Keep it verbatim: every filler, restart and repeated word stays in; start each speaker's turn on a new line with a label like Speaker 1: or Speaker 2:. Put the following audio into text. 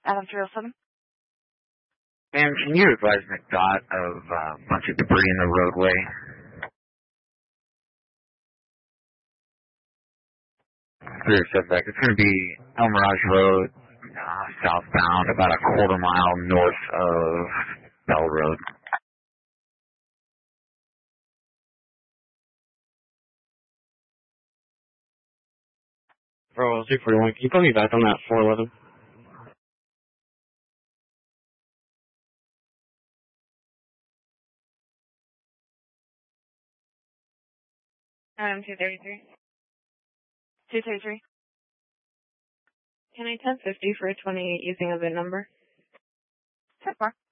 Speaker 1: Adam three oh seven.
Speaker 2: Ma'am, can you advise McDOT of uh, a bunch of debris in the roadway? Clear setback. It's going to be El Mirage Road, uh, southbound, about a quarter mile north of Bell Road.
Speaker 3: Bro, two forty-one, can you put me back on that four eleven?
Speaker 1: Adam two thirty-three. two thirty-three.
Speaker 4: Can I ten fifty for a twenty-eight using a V I N number?
Speaker 1: ten four.